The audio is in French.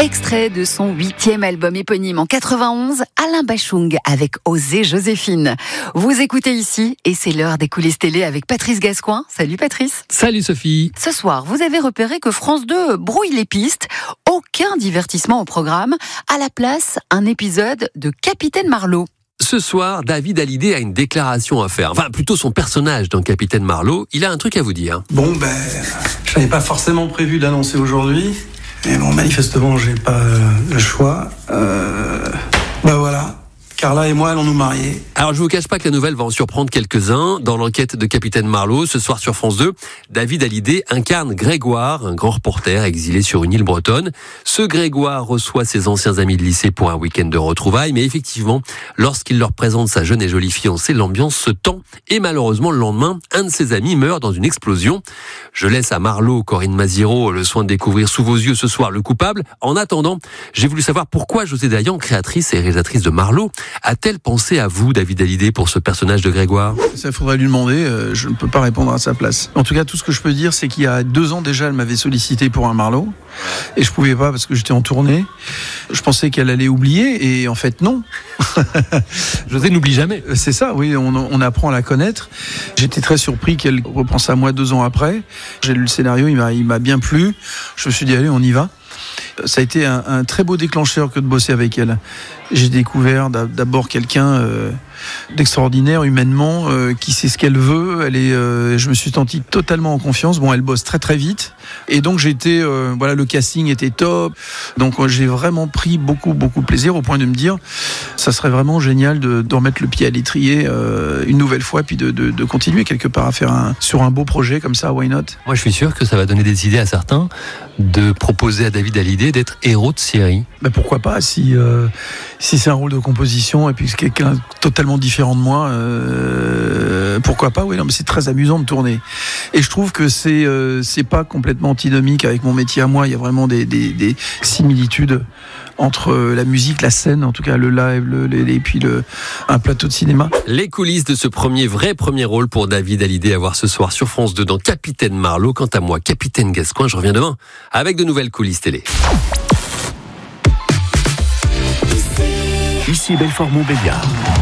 extrait de son 8e album éponyme en 91, Alain Bachung avec Osez Joséphine. Vous écoutez ici et c'est l'heure des coulisses télé avec Patrice Gascoin. Salut Patrice. Salut Sophie. Ce soir, vous avez repéré que France 2 brouille les pistes. Aucun divertissement au programme. À la place, un épisode de Capitaine Marlowe. Ce soir, David Hallyday a une déclaration à faire. Enfin, plutôt son personnage dans Capitaine Marlowe. Il a un truc à vous dire. Bon, je n'avais pas forcément prévu d'annoncer aujourd'hui. Mais bon, manifestement, j'ai pas le choix. Voilà. Carla et moi allons nous marier. Alors, je vous cache pas que la nouvelle va en surprendre quelques-uns. Dans l'enquête de Capitaine Marlowe, ce soir sur France 2, David Hallyday incarne Grégoire, un grand reporter exilé sur une île bretonne. Ce Grégoire reçoit ses anciens amis de lycée pour un week-end de retrouvailles, mais effectivement, lorsqu'il leur présente sa jeune et jolie fiancée, l'ambiance se tend. Et malheureusement, le lendemain, un de ses amis meurt dans une explosion. Je laisse à Marlowe, Corinne Maziero, le soin de découvrir sous vos yeux ce soir le coupable. En attendant, j'ai voulu savoir pourquoi José Dayan, créatrice et réalisatrice de Marlowe, a-t-elle pensé à vous, David Hallyday, pour ce personnage de Grégoire ? Ça faudrait lui demander, je ne peux pas répondre à sa place. En tout cas, tout ce que je peux dire, c'est qu'il y a 2 ans déjà, elle m'avait sollicité pour un Marlowe. Et je pouvais pas parce que j'étais en tournée. Je pensais qu'elle allait oublier et en fait non. José n'oublie jamais. C'est ça, oui, on apprend à la connaître. J'étais très surpris qu'elle repense à moi 2 ans après. J'ai lu le scénario, il m'a bien plu. Je me suis dit, allez, on y va. Ça a été un très beau déclencheur que de bosser avec elle. J'ai découvert d'abord quelqu'un d'extraordinaire humainement, qui sait ce qu'elle veut. Je me suis senti totalement en confiance. Bon, elle bosse très très vite, et donc le casting était top. Donc j'ai vraiment pris beaucoup plaisir au point de me dire, ça serait vraiment génial de remettre le pied à l'étrier une nouvelle fois, puis de continuer quelque part à faire sur un beau projet comme ça. Why not ? Moi, je suis sûr que ça va donner des idées à certains de proposer à David Hallyday d'être héros de série. Pourquoi pas, si c'est un rôle de composition et puis c'est quelqu'un totalement différent de moi, pourquoi pas. Oui, non, mais c'est très amusant de tourner. Et je trouve que c'est pas complètement antinomique avec mon métier à moi. Il y a vraiment des similitudes entre la musique, la scène, en tout cas le live, et puis un plateau de cinéma. Les coulisses de ce premier rôle pour David Hallyday à voir ce soir sur France 2 dans Capitaine Marlowe. Quant à moi, Capitaine Gascoin, je reviens demain avec de nouvelles coulisses télé. Ici Belfort-Montbéliard.